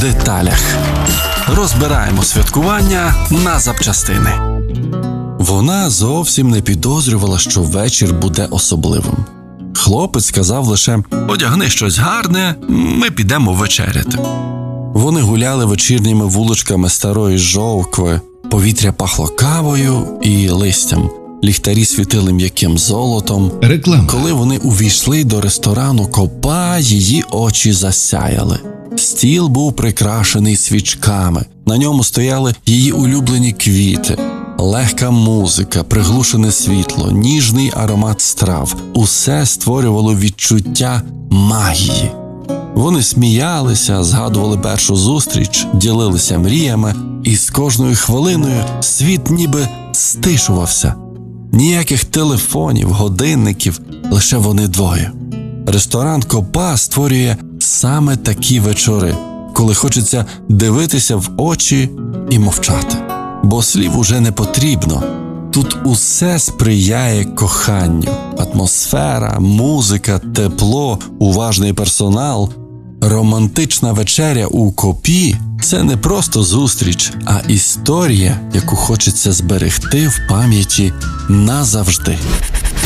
деталях. Розбираємо святкування на запчастини. Вона зовсім не підозрювала, що вечір буде особливим. Хлопець сказав лише: «Одягни щось гарне, ми підемо вечеряти». Вони гуляли вечірніми вуличками старої Жовкви, повітря пахло кавою і листям, ліхтарі світили м'яким золотом. Реклама. Коли вони увійшли до ресторану Копа, її очі засяяли. Стіл був прикрашений свічками, на ньому стояли її улюблені квіти. Легка музика, приглушене світло, ніжний аромат страв – усе створювало відчуття магії. Вони сміялися, згадували першу зустріч, ділилися мріями, і з кожною хвилиною світ ніби стишувався. Ніяких телефонів, годинників, лише вони двоє. Ресторан Копа створює саме такі вечори, коли хочеться дивитися в очі і мовчати. Бо слів уже не потрібно. Тут усе сприяє коханню. Атмосфера, музика, тепло, уважний персонал. Романтична вечеря у Копі – це не просто зустріч, а історія, яку хочеться зберегти в пам'яті назавжди.